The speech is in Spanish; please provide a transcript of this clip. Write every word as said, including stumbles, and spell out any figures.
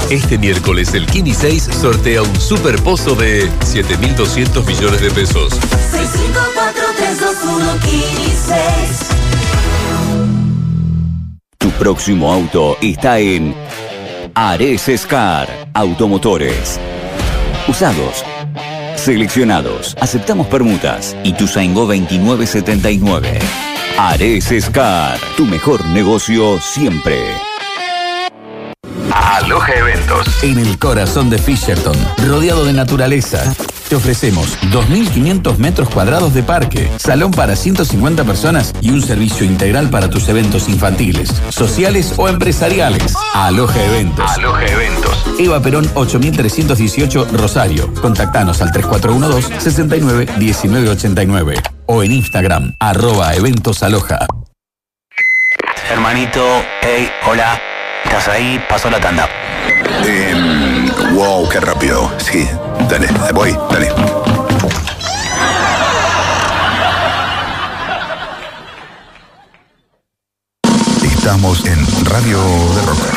Este miércoles el Kini seis sortea un super pozo de siete mil doscientos millones de pesos. seis cinco cuatro tres dos uno Kini seis. Tu próximo auto está en Ares Scar Automotores. Usados, seleccionados, aceptamos permutas. Ituzaingó veintinueve setenta y nueve. Ares Scar, tu mejor negocio siempre. Aloha Eventos. En el corazón de Fisherton, rodeado de naturaleza. Te ofrecemos dos mil quinientos metros cuadrados de parque, salón para ciento cincuenta personas y un servicio integral para tus eventos infantiles, sociales o empresariales. Aloha Eventos. Aloha Eventos. Eva Perón ocho mil trescientos dieciocho, Rosario. Contactanos al tres cuatro uno dos, seis nueve, uno nueve ocho nueve o en Instagram, arroba eventos aloha. Hermanito, hey, hola. ¿Estás ahí? Pasó la tanda. Eh, wow, qué rápido. Sí, dale, voy, dale. Estamos en Radio de Rock.